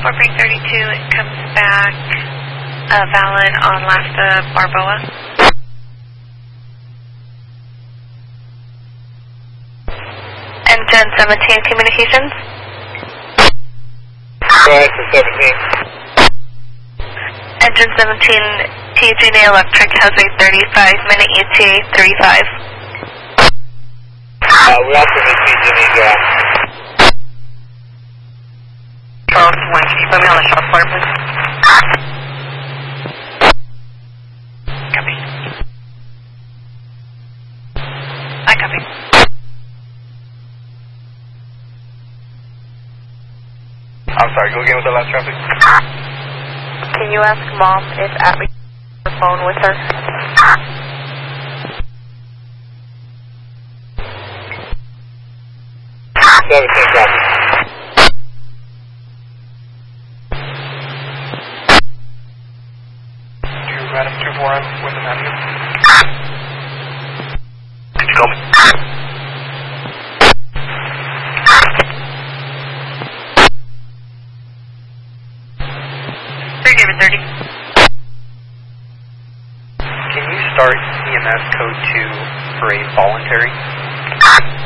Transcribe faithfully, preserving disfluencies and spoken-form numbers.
four three thirty-two, it comes back uh, valid on Lasta Barboa. Engine seventeen communications. Go ahead for seventeen. Engine seventeen, P G and E Electric has a thirty-five minute E T A thirty-five. Uh, we also need P G and E gas. Charles one, can you put me on the shop floor, please? Copy. I copy. I'm sorry, go again with the last traffic. Can you ask Mom if Abby has the phone with her? seventeen, copy. Do you random two four M with an ambulance? Could you call me? three David thirty. Can you start E M S code two for a voluntary?